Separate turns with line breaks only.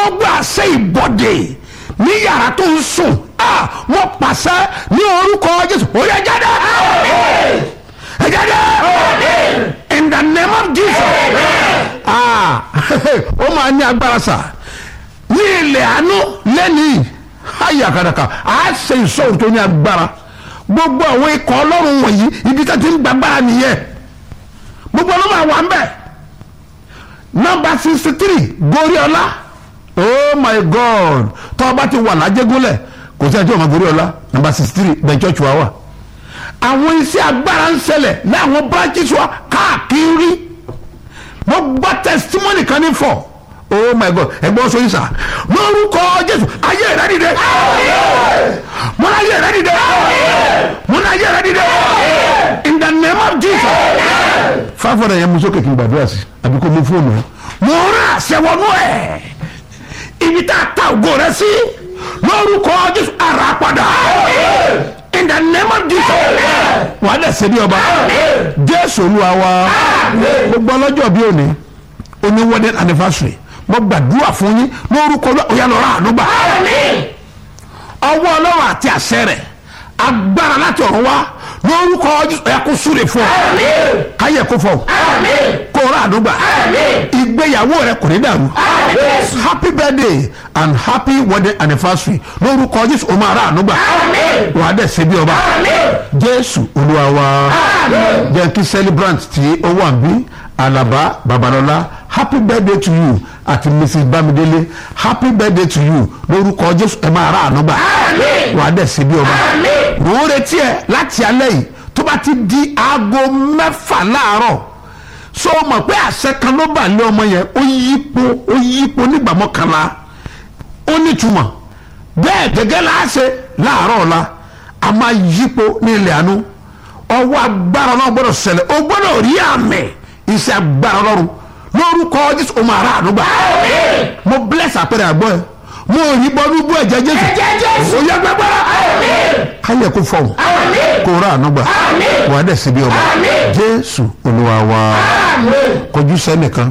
gbogbo àṣẹ ìbọ̀dè ní yàrá tó ń sùn wọ́n pàṣẹ ní orúkọ Jésù ó yẹ jáde ẹ jáde in the name of Jesus. Ó máa ní agbára sà ní ilẹ̀ àánú lẹ́nìí ayàkàdàkà á ṣe ìṣòro tó ní agbára. Gbogbo àwọn ikọ̀ Ọlọ́run wọ̀nyí ibi tó ti ń gbàgbára nìyẹn, gbogbo ọlọ́mọ àwọn àmbẹ̀. Nọ́mbà 63 Goriola, oh my God, tó o bá ti wà lájẹgúnlẹ̀ kò sí ẹjọ́ ọmọ Goriola. Nọ́mbà 63 bẹ́ẹ̀ church wa wà. Àwọn iṣẹ́ agbára ń ṣẹlẹ̀ ní àwọn branches wa káàkiri. Mo gbọ́ testimony kan ní fọ̀, oh my God, ẹgbọ́n sọ yìí sà lórúkọ Jésù ayé rẹ dìde, mo ní ayé rẹ dìde, mo ní ayé rẹ dìde in the name of Jesus. Fáfọ̀dà yẹn mú sókè kí n gbàdúrà sí àbí kó mú fóònù rẹ. Mo rán àṣẹ wọnú ẹ̀ ibi tá a ta ògo rẹ sí lórúkọ Jésù ara padà in the name of Jesus. Wàá dẹ̀ ṣe bí ọba Jésù Olúwa wa. Gbogbo ọlọ́jọ́ bí òní oní wedding anniversary mo gbàdúrà fún yín lórúkọ Ọ̀yá lọ́ra ànúgbà. Ọwọ́ Ọlọ́run àti àṣẹ rẹ̀ agbára láti ọ̀run wá lórúkọ Ọ̀yá kó súre fún ọ, káyẹ̀ kó fọ kó rà ànúgbà, ìgbéyàwó rẹ kò ní dàrú. Happy birthday and happy wedding anniversary lórúkọ Jésù o máa rà ànúgbà. Wà á dẹ̀ ṣe bí ọba Jésù Olúwa wa. Jẹ́ kí celebrant tí ó wà bí Alaba Babalọlá, happy birthday to you, àti Mrs. Bamidele, happy birthday to you lórúkọ Jésù ẹ máa rà ànúgbà. Wà á dẹ̀ ṣe bí ọba. Mo ń retí ẹ láti alẹ́ yìí tó bá ti di aago 6 láàárọ̀. So mọ̀ pé àṣẹ kan ló bà lé ọmọ yẹn, ó yípo nígbà mọ́kànlá, ó nítumọ̀. Bẹ́ẹ̀ gẹ́gẹ́ la ṣe láàárọ̀ ọ̀la a máa yípo ní ilẹ̀ àánú. Ọwọ́ agbára náà gbọ́dọ̀ ṣẹlẹ̀, ó gbọ́dọ̀ rí àmì iṣẹ́ agbára Ọlọ́run lórúkọ Jésù ó máa rà ànúgbà. Mo bless àpẹẹrẹ àgbọ̀ ẹ, mo rí bọ́ọ̀lù bú ẹ̀jẹ̀ Jésù, ó yẹ gbàgbára káyẹ̀ kó fọ̀hún kó rà ànúgbà. Wà á dẹ̀ síbi ọba Jésù Olúwa wa. Kọjú sẹ́nìkan